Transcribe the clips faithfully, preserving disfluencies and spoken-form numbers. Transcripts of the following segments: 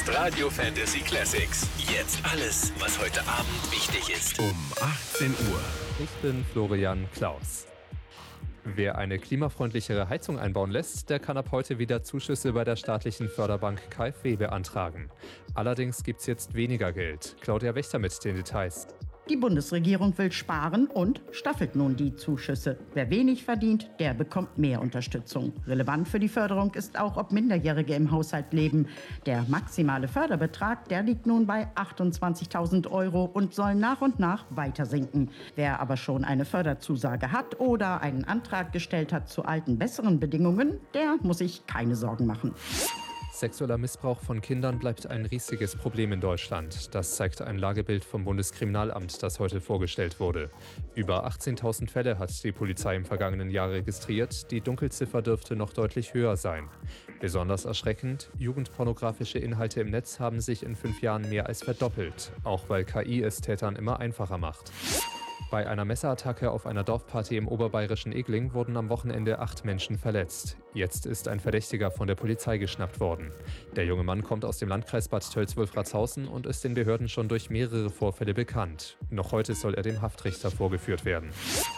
Radio Fantasy Classics. Jetzt alles, was heute Abend wichtig ist. Um achtzehn Uhr. Ich bin Florian Klaus. Wer eine klimafreundlichere Heizung einbauen lässt, der kann ab heute wieder Zuschüsse bei der staatlichen Förderbank K f W beantragen. Allerdings gibt es jetzt weniger Geld. Claudia Wächter mit den Details. Die Bundesregierung will sparen und staffelt nun die Zuschüsse. Wer wenig verdient, der bekommt mehr Unterstützung. Relevant für die Förderung ist auch, ob Minderjährige im Haushalt leben. Der maximale Förderbetrag, der liegt nun bei achtundzwanzigtausend Euro und soll nach und nach weiter sinken. Wer aber schon eine Förderzusage hat oder einen Antrag gestellt hat zu alten, besseren Bedingungen, der muss sich keine Sorgen machen. Sexueller Missbrauch von Kindern bleibt ein riesiges Problem in Deutschland. Das zeigt ein Lagebild vom Bundeskriminalamt, das heute vorgestellt wurde. Über achtzehntausend Fälle hat die Polizei im vergangenen Jahr registriert. Die Dunkelziffer dürfte noch deutlich höher sein. Besonders erschreckend, jugendpornografische Inhalte im Netz haben sich in fünf Jahren mehr als verdoppelt. Auch weil K I es Tätern immer einfacher macht. Bei einer Messerattacke auf einer Dorfparty im oberbayerischen Egling wurden am Wochenende acht Menschen verletzt. Jetzt ist ein Verdächtiger von der Polizei geschnappt worden. Der junge Mann kommt aus dem Landkreis Bad Tölz-Wolfratshausen und ist den Behörden schon durch mehrere Vorfälle bekannt. Noch heute soll er dem Haftrichter vorgeführt werden.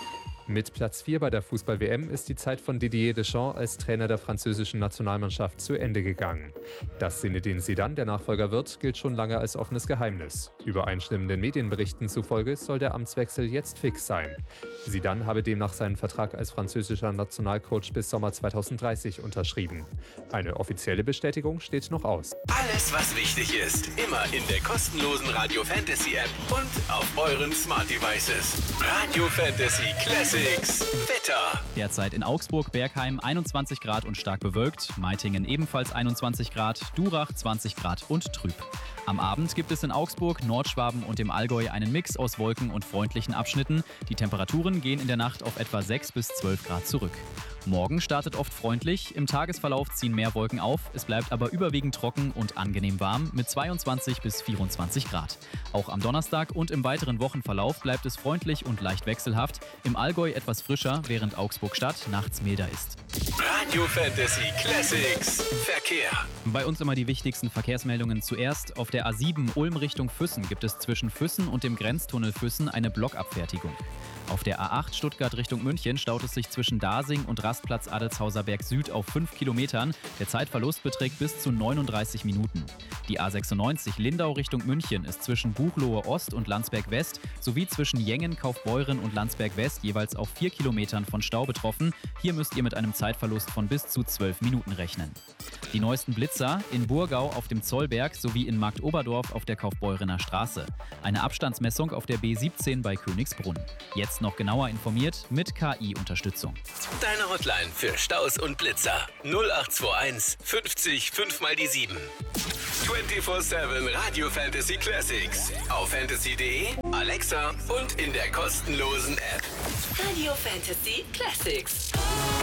Mit Platz vier bei der Fußball-W M ist die Zeit von Didier Deschamps als Trainer der französischen Nationalmannschaft zu Ende gegangen. Dass Zinedine Zidane der Nachfolger wird, gilt schon lange als offenes Geheimnis. Übereinstimmenden Medienberichten zufolge soll der Amtswechsel jetzt fix sein. Zidane habe demnach seinen Vertrag als französischer Nationalcoach bis Sommer zweitausenddreißig unterschrieben. Eine offizielle Bestätigung steht noch aus. Alles, was wichtig ist, immer in der kostenlosen Radio Fantasy App und auf euren Smart Devices. Radio Fantasy Classics. Wetter. Derzeit in Augsburg, Bergheim einundzwanzig Grad und stark bewölkt, Meitingen ebenfalls einundzwanzig Grad, Durach zwanzig Grad und trüb. Am Abend gibt es in Augsburg, Nordschwaben und dem Allgäu einen Mix aus Wolken und freundlichen Abschnitten. Die Temperaturen gehen in der Nacht auf etwa sechs bis zwölf Grad zurück. Morgen startet oft freundlich, im Tagesverlauf ziehen mehr Wolken auf, es bleibt aber überwiegend trocken und angenehm warm mit zweiundzwanzig bis vierundzwanzig Grad. Auch am Donnerstag und im weiteren Wochenverlauf bleibt es freundlich und leicht wechselhaft, im Allgäu etwas frischer, während Augsburg-Stadt nachts milder ist. Radio Fantasy Classics Verkehr. Bei uns immer die wichtigsten Verkehrsmeldungen zuerst. Auf der A sieben Ulm Richtung Füssen gibt es zwischen Füssen und dem Grenztunnel Füssen eine Blockabfertigung. Auf der A acht Stuttgart Richtung München staut es sich zwischen Dasing und Rastplatz Adelshauser Berg Süd auf fünf Kilometern. Der Zeitverlust beträgt bis zu neununddreißig Minuten. Die A sechsundneunzig Lindau Richtung München ist zwischen Buchloe Ost und Landsberg West sowie zwischen Jengen, Kaufbeuren und Landsberg West jeweils auf vier Kilometern von Stau betroffen. Hier müsst ihr mit einem Zeitverlust von bis zu zwölf Minuten rechnen. Die neuesten Blitzer in Burgau auf dem Zollberg sowie in Marktoberdorf auf der Kaufbeurener Straße. Eine Abstandsmessung auf der B siebzehn bei Königsbrunn. Jetzt noch genauer informiert mit K I-Unterstützung. Deine Hotline für Staus und Blitzer null acht zwei eins fünfzig fünf mal die sieben. vierundzwanzig sieben Radio Fantasy Classics auf fantasy punkt de, Alexa und in der kostenlosen App. Radio Fantasy Classics.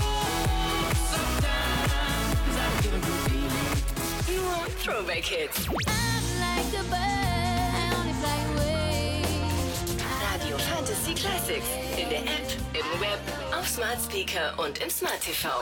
Nur Throwback Hits. Radio Fantasy Classics in der App, im Web, auf Smart Speaker und im Smart T V.